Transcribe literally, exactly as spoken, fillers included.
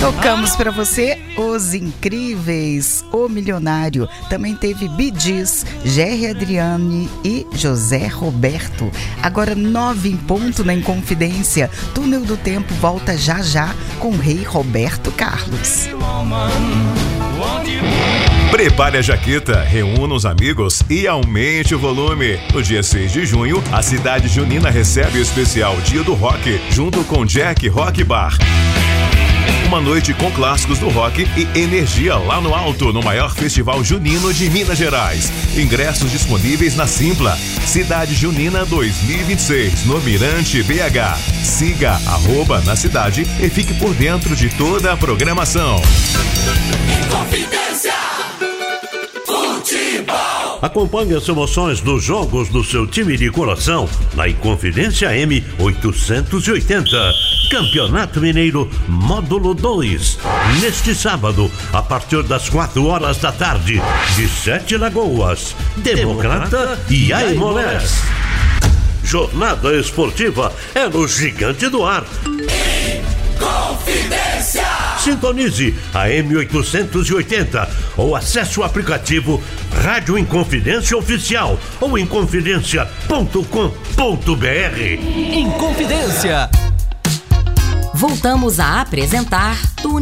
Tocamos para você Os Incríveis, O Milionário. Também teve Bee Gees, Jerry Adriane e José Roberto. Agora nove em ponto na Inconfidência. Túnel do Tempo volta já já com o rei Roberto Carlos. Prepare a jaqueta, reúna os amigos e aumente o volume. No dia seis de junho, a cidade junina recebe o especial Dia do Rock, junto com Jack Rock Bar. Uma noite com clássicos do rock e energia lá no alto, no maior festival junino de Minas Gerais. Ingressos disponíveis na Simpla. Cidade Junina dois mil e vinte e seis, no Mirante B H. Siga arroba na cidade e fique por dentro de toda a programação. Inconfidência Futebol. Acompanhe as emoções dos jogos do seu time de coração na Inconfidência M oitocentos e oitenta. Campeonato Mineiro Módulo dois. Neste sábado, a partir das quatro horas da tarde, de Sete Lagoas, Democrata e Aimorés. Jornada esportiva é no Gigante do Ar. Inconfidência. Sintonize a M oitocentos e oitenta ou acesse o aplicativo Rádio Inconfidência Oficial ou inconfidência ponto com ponto br. Inconfidência. Voltamos a apresentar Túnel